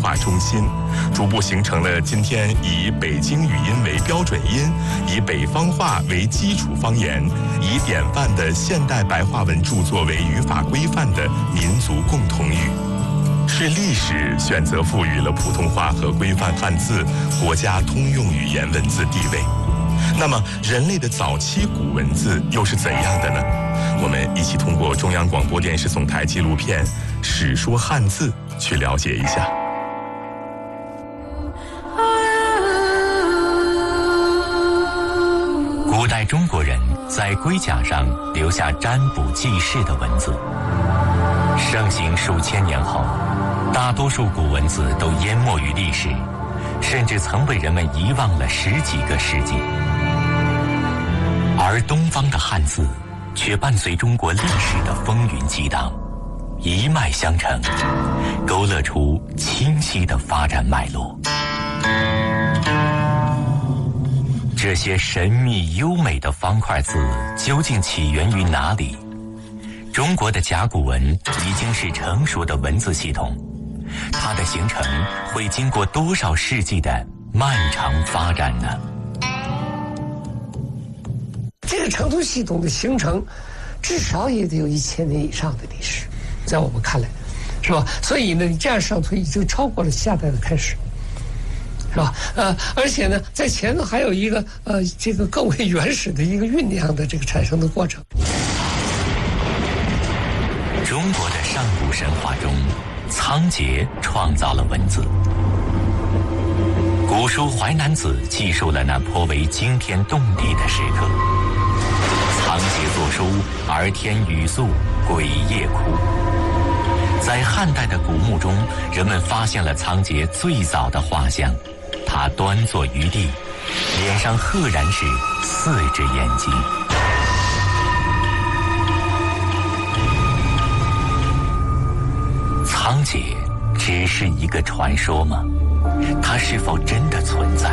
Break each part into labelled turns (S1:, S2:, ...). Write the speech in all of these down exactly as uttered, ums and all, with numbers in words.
S1: 化中心，逐步形成了今天以北京语音为标准音，以北方话为基础方言，以典范的现代白话文著作为语法规范的民族共同语。是历史选择赋予了普通话和规范汉字国家通用语言文字地位。那么，人类的早期古文字又是怎样的呢？我们一起通过中央广播电视总台纪录片《史说汉字》去了解一下。
S2: 古代中国人在龟甲上留下占卜记事的文字，盛行数千年后，大多数古文字都淹没于历史，甚至曾被人们遗忘了十几个世纪。而东方的汉字却伴随中国历史的风云激荡，一脉相承，勾勒出清晰的发展脉络。这些神秘优美的方块字究竟起源于哪里？中国的甲骨文已经是成熟的文字系统，它的形成会经过多少世纪的漫长发展呢？
S3: 这个成图系统的形成，至少也得有一千年以上的历史，在我们看来，是吧？所以呢，你这样上推已经超过了夏代的开始，是吧？呃，而且呢，在前头还有一个呃，这个更为原始的一个酝酿的这个产生的过程。
S2: 中国的上古神话中，仓颉创造了文字。古书《淮南子》记述了那颇为惊天动地的时刻。仓颉作书，而天雨粟，鬼夜哭。在汉代的古墓中，人们发现了仓颉最早的画像，他端坐于地，脸上赫然是四只眼睛。仓颉只是一个传说吗？它是否真的存在？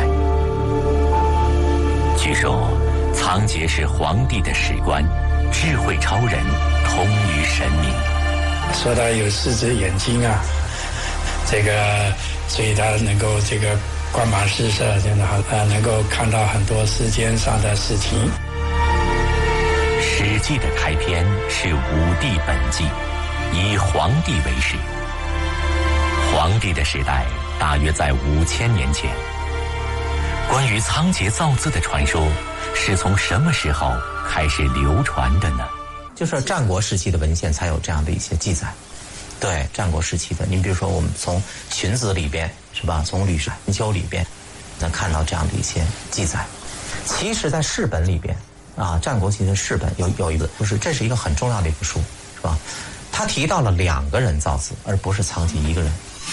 S2: 据说仓颉是皇帝的史官，智慧超人，通于神明。
S4: 说他有四只眼睛啊，这个所以他能够这个光芒四射，真的好啊，能够看到很多世间上的事情。
S2: 《史记》的开篇是武帝本纪，以黄帝为始。黄帝的时代大约在五千年前。关于仓颉造字的传说是从什么时候开始流传的呢？
S5: 就是战国时期的文献才有这样的一些记载。对，战国时期的，你比如说我们从荀子里边，是吧？从吕氏春秋里边能看到这样的一些记载。其实在释本里边啊，战国期的释本有有一个，就是这是一个很重要的一部书，是吧？他提到了两个人造字，而不是仓颉一个人。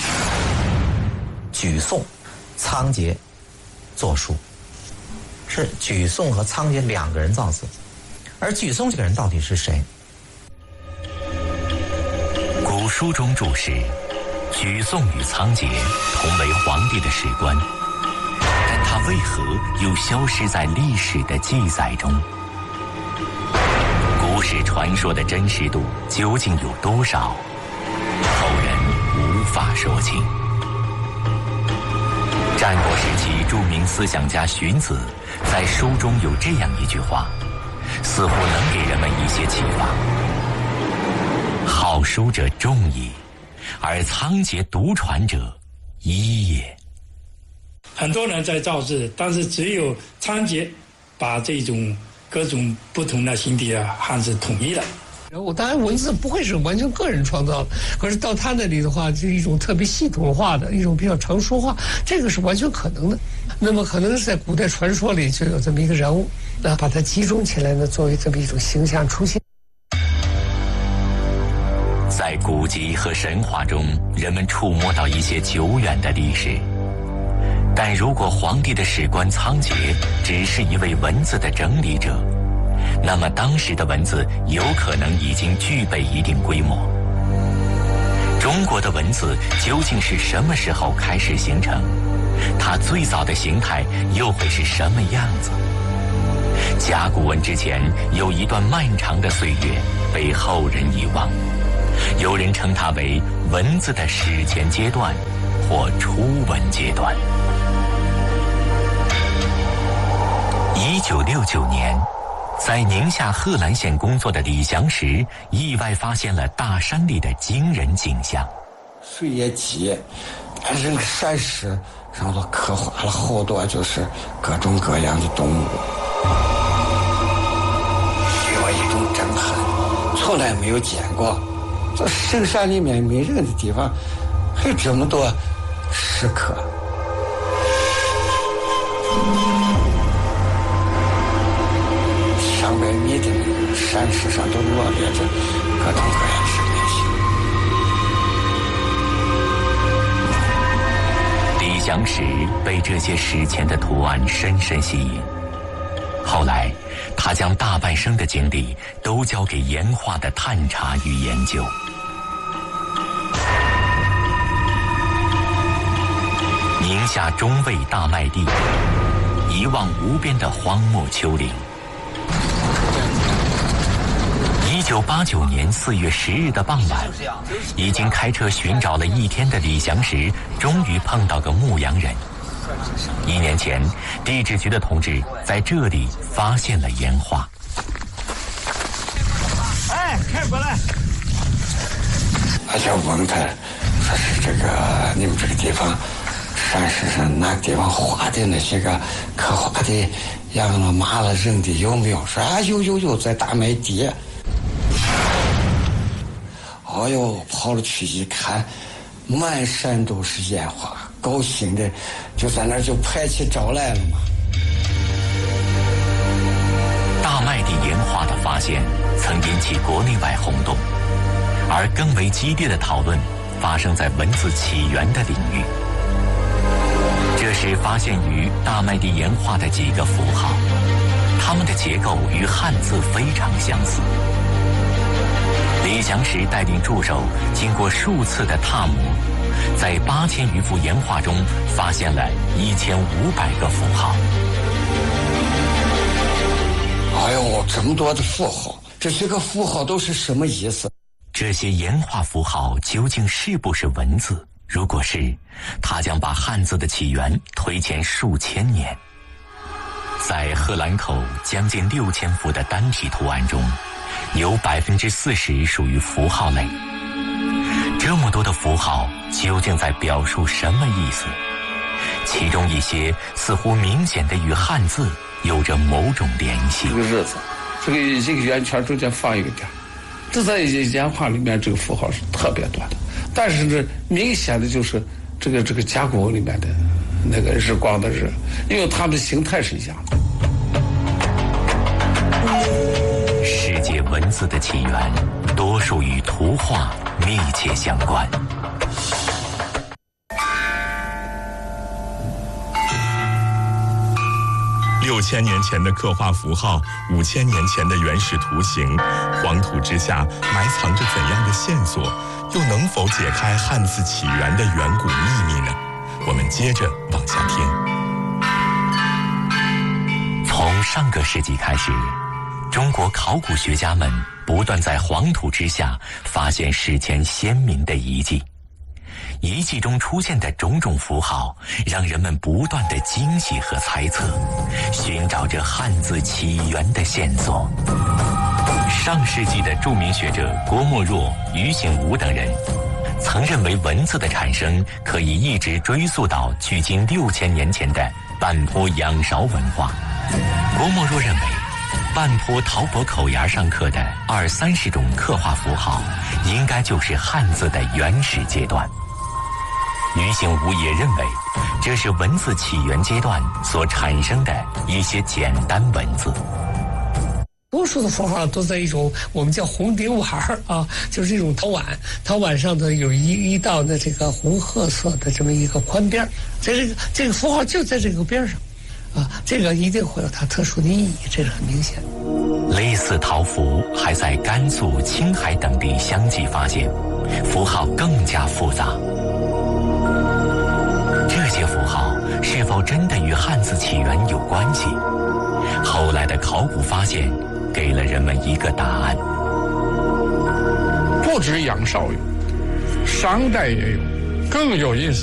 S5: 举诵、仓颉作书，是举诵和仓颉两个人造字。而举诵这个人到底是谁？
S2: 古书中注释，举诵与仓颉同为皇帝的史官，但他为何又消失在历史的记载中？古史传说的真实度究竟有多少？后人无法说清。战国时期著名思想家荀子在书中有这样一句话，似乎能给人们一些启发：好书者众矣，而仓颉独传者一也。
S4: 很多人在造字，但是只有仓颉把这种各种不同的形体的汉字统一了。
S3: 然后当然文字不会是完全个人创造的，可是到他那里的话，是一种特别系统化的一种比较常说话，这个是完全可能的。那么可能是在古代传说里就有这么一个人物，那把它集中起来呢，作为这么一种形象出现。
S2: 在古籍和神话中，人们触摸到一些久远的历史。但如果皇帝的史官仓颉只是一位文字的整理者，那么当时的文字有可能已经具备一定规模。中国的文字究竟是什么时候开始形成？它最早的形态又会是什么样子？甲骨文之前有一段漫长的岁月被后人遗忘，有人称它为文字的史前阶段， 或初文阶段。一九六九年，在宁夏贺兰县工作的李祥石意外发现了大山里的惊人景象。
S6: 水也急，这个山石上头刻画了好多就是各种各样的动物，给我一种震撼，从来没有见过。这深山里面没人的地方，还有这么多石刻。上百米的那个山石上都罗列着各种各样的生命形。
S2: 李祥石被这些史前的图案深深吸引，后来他将大半生的精力都交给岩画的探查与研究。宁夏中卫大麦地，一望无边的荒漠丘陵。一九八九年四月十日的傍晚，已经开车寻找了一天的李祥石，终于碰到个牧羊人。一年前，地质局的同志在这里发现了岩画。
S6: 哎，开过来！我就问他，说是这个你们这个地方山石上哪个地方画的那些个刻画的羊了马了人的有没有？说啊有有有，在大麦地。哎呦，跑了去一看，满山都是烟花，高兴的就在那儿就拍起照来了嘛。
S2: 大麦地岩画的发现曾引起国内外轰动，而更为激烈的讨论发生在文字起源的领域。这时发现于大麦地岩画的几个符号，它们的结构与汉字非常相似。李祥石带领助手经过数次的踏磨，在八千余幅岩画中发现了一千五百个符号。
S6: 哎呦，这么多的符号，这些个符号都是什么意思？
S2: 这些岩画符号究竟是不是文字？如果是，他将把汉字的起源推前数千年。在贺兰口将近六千幅的单体图案中，有百分之四十属于符号类。这么多的符号究竟在表述什么意思？其中一些似乎明显的与汉字有着某种联系。
S7: 这个日子，这个一个圆圈中间放一个点，这在岩画里面这个符号是特别多的，但是这明显的就是这个这个甲骨文里面的那个日光的日，因为它们的形态是一样的。
S2: 世界文字的起源，多数与图画密切相关。
S1: 六千年前的刻画符号，五千年前的原始图形，黄土之下埋藏着怎样的线索？又能否解开汉字起源的远古秘密呢？我们接着往下听。
S2: 从上个世纪开始，中国考古学家们不断在黄土之下发现史前先民的遗迹。遗迹中出现的种种符号，让人们不断的惊喜和猜测，寻找着汉字起源的线索。上世纪的著名学者郭沫若、于醒吾等人，曾认为文字的产生可以一直追溯到距今六千年前的半坡仰韶文化。郭沫若认为，半坡陶钵口沿上刻的二三十种刻画符号，应该就是汉字的原始阶段。于醒吾也认为，这是文字起源阶段所产生的一些简单文字。
S3: 多数的符号都在一种我们叫红顶碗啊，就是这种陶碗，陶碗上头有一一道的这个红褐色的这么一个宽边，这个这个符号就在这个边上，啊，这个一定会有它特殊的意义，这是很明显的。
S2: 类似陶符还在甘肃、青海等地相继发现，符号更加复杂。这些符号是否真的与汉字起源有关系？后来的考古发现给了人们一个答案。
S8: 不止仰韶有，商代也有。更有意思